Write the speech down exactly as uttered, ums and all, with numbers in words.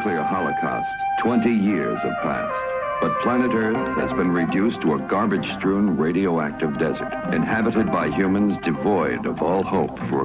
nuclear holocaust, twenty years have passed. But planet Earth has been reduced to a garbage-strewn radioactive desert, inhabited by humans devoid of all hope for